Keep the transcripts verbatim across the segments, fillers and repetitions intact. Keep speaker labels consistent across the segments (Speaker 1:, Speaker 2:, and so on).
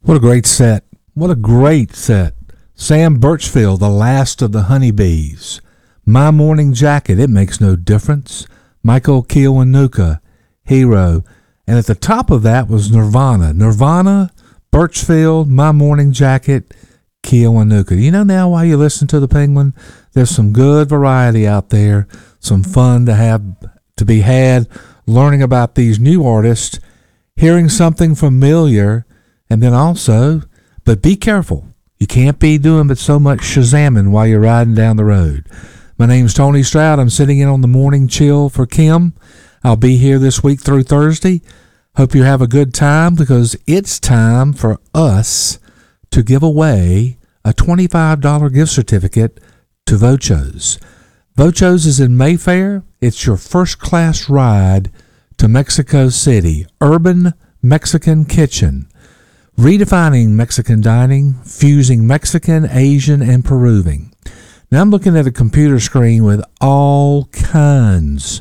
Speaker 1: What a great set. What a great set. Sam Birchfield, The Last of the Honeybees. My Morning Jacket, It Makes No Difference. Michael Kiwanuka, Hero. And at the top of that was Nirvana. Nirvana, Birchfield, My Morning Jacket, Kiwanuka. You know now why you listen to the Penguin? There's some good variety out there, some fun to have to be had, learning about these new artists, hearing something familiar, and then also, but be careful. You can't be doing but so much Shazamming while you're riding down the road. My name's Tony Stroud. I'm sitting in on the Morning Chill for Kim. I'll be here this week through Thursday. Hope you have a good time because it's time for us to give away a twenty-five dollars gift certificate to Vocho's. Vocho's is in Mayfair. It's your first class ride to Mexico City. Urban Mexican Kitchen. Redefining Mexican dining, fusing Mexican, Asian, and Peruvian. Now I'm looking at a computer screen with all kinds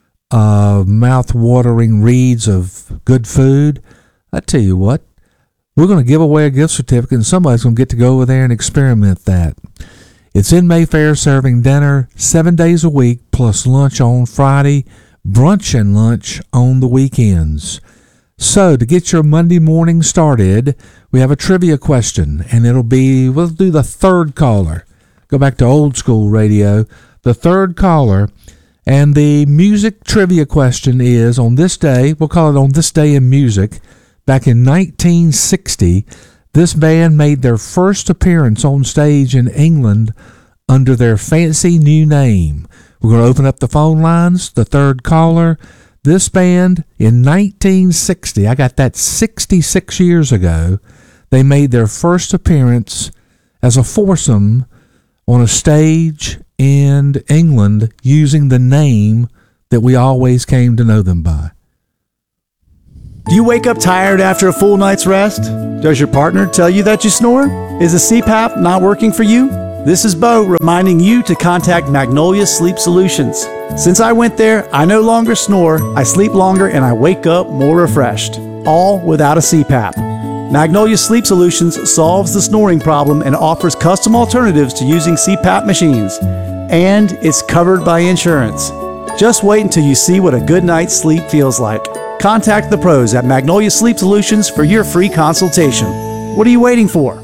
Speaker 1: of mouth-watering reads of good food. I tell you what, we're going to give away a gift certificate, and somebody's going to get to go over there and experiment that. It's in Mayfair, serving dinner seven days a week, plus lunch on Friday, brunch and lunch on the weekends. So, to get your Monday morning started, we have a trivia question, and it'll be, we'll do the third caller. Go back to old school radio. The third caller, and the music trivia question is, on this day, we'll call it On This Day in Music, back in nineteen sixty, this band made their first appearance on stage in England under their fancy new name. We're going to open up the phone lines, the third caller. This band, in nineteen sixty, I got that sixty-six years ago, they made their first appearance as a foursome on a stage in England using the name that we always came to know them by.
Speaker 2: Do you wake up tired after a full night's rest? Does your partner tell you that you snore? Is a C PAP not working for you? This is Bo reminding you to contact Magnolia Sleep Solutions. Since I went there, I no longer snore, I sleep longer, and I wake up more refreshed. All without a C PAP. Magnolia Sleep Solutions solves the snoring problem and offers custom alternatives to using C PAP machines. And it's covered by insurance. Just wait until you see what a good night's sleep feels like. Contact the pros at Magnolia Sleep Solutions for your free consultation. What are you waiting for?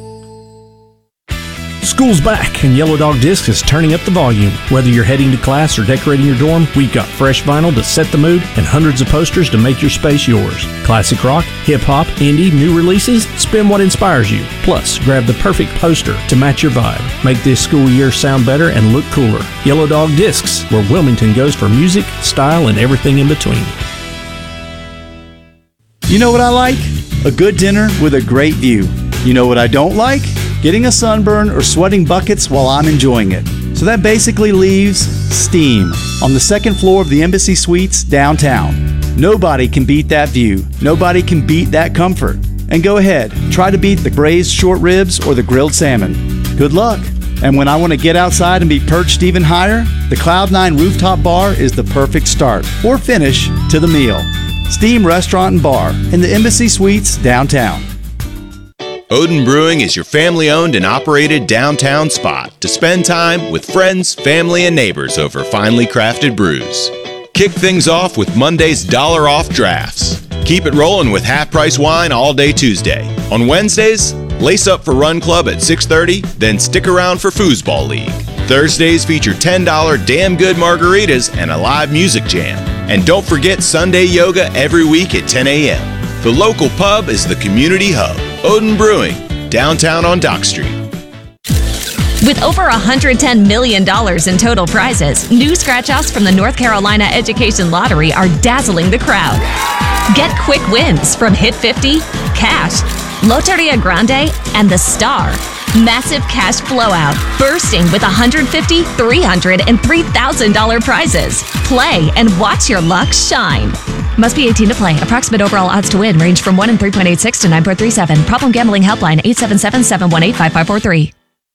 Speaker 3: School's back, and Yellow Dog Discs is turning up the volume. Whether you're heading to class or decorating your dorm, we've got fresh vinyl to set the mood and hundreds of posters to make your space yours. Classic rock, hip-hop, indie, new releases, spin what inspires you. Plus, grab the perfect poster to match your vibe. Make this school year sound better and look cooler. Yellow Dog Discs, where Wilmington goes for music, style, and everything in between.
Speaker 2: You know what I like? A good dinner with a great view. You know what I don't like? Getting a sunburn or sweating buckets while I'm enjoying it. So that basically leaves steam on the second floor of the Embassy Suites downtown. Nobody can beat that view. Nobody can beat that comfort. And go ahead, try to beat the braised short ribs or the grilled salmon. Good luck. And when I want to get outside and be perched even higher, the Cloud nine Rooftop Bar is the perfect start or finish to the meal. Steam Restaurant and Bar in the Embassy Suites downtown.
Speaker 4: Odin Brewing is your family-owned and operated downtown spot to spend time with friends, family, and neighbors over finely crafted brews. Kick things off with Monday's dollar off drafts. Keep it rolling with half-price wine all day Tuesday. On Wednesdays, lace up for Run Club at six thirty, then stick around for Foosball League. Thursdays feature ten dollars damn good margaritas and a live music jam. And don't forget Sunday yoga every week at ten a.m. The local pub is the community hub. Odin Brewing, downtown on Dock Street.
Speaker 5: With over one hundred ten million dollars in total prizes, new scratch-offs from the North Carolina Education Lottery are dazzling the crowd. Get quick wins from Hit fifty, Cash, Loteria Grande, and The Star. Massive cash blowout, bursting with one hundred fifty thousand dollars, three hundred dollars, and three thousand dollars prizes. Play and watch your luck shine. Must be eighteen to play. Approximate overall odds to win range from one in three point eight six to nine point three seven. Problem gambling helpline eight seven seven, seven one eight, five five four three.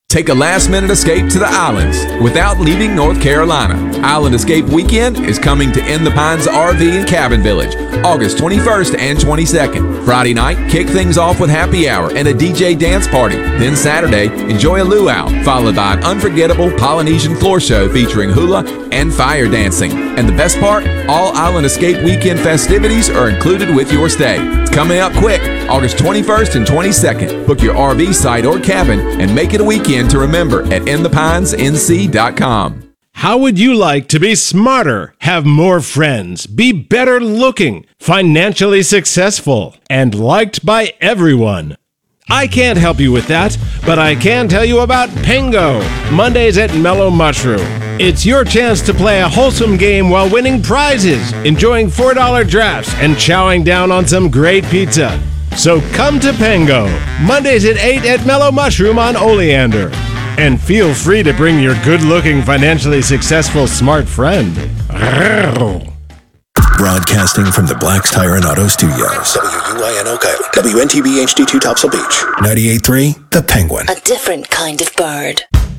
Speaker 6: Take a last-minute escape to the islands without leaving North Carolina. Island Escape Weekend is coming to In the Pines R V and Cabin Village, August twenty-first and twenty-second. Friday night, kick things off with happy hour and a D J dance party. Then Saturday, enjoy a luau, followed by an unforgettable Polynesian floor show featuring hula and fire dancing. And the best part, all Island Escape Weekend festivities are included with your stay. It's coming up quick, August twenty-first and twenty-second. Book your R V site or cabin and make it a weekend to remember at in the pines n c dot com.
Speaker 7: How would you like to be smarter, have more friends, be better looking, financially successful, and liked by everyone? I can't help you with that, but I can tell you about Pengo, Mondays at Mellow Mushroom. It's your chance to play a wholesome game while winning prizes, enjoying four dollar drafts, and chowing down on some great pizza. So come to Pengo, Mondays at eight at Mellow Mushroom on Oleander. And feel free to bring your good-looking, financially successful, smart friend.
Speaker 8: Broadcasting from the Black's Tire and Auto Studios. W U I N O Coyote. W N T B H D two Topsail Beach. ninety-eight point three The Penguin.
Speaker 9: A different kind of bird.